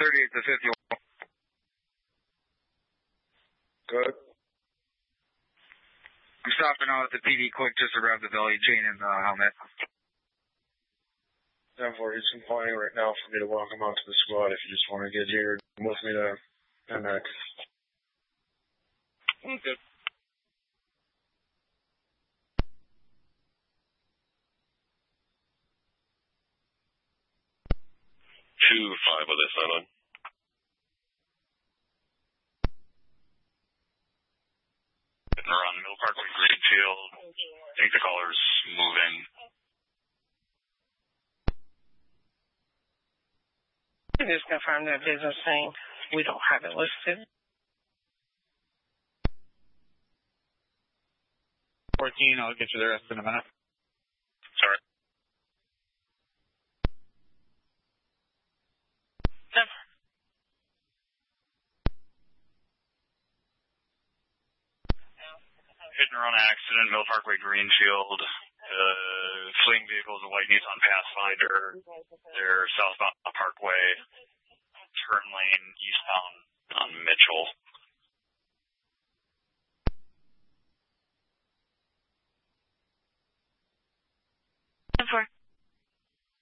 38 to 51. Good. I'm stopping out at the PD quick just to grab the belly chain and the helmet. 10-4, he's complaining right now for me to welcome out to the squad if you just want to get here with me to MX. Okay. 2-5 with this on. We're on Mill Parkway Greenfield. Take the colors, move in. Just confirm that business name. We don't have it listed. 14, I'll get you the rest in a minute. Sorry. Hit and run accident, Mill Parkway Greenfield. Fleeing vehicle is a white Nissan Pathfinder. They're southbound Parkway, turn lane eastbound on Mitchell.